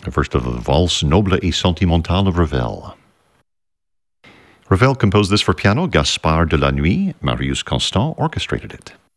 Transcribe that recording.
first of the Valse Noble et Sentimentale of Ravel. Ravel composed this for piano. Gaspard de la Nuit, Marius Constant orchestrated it.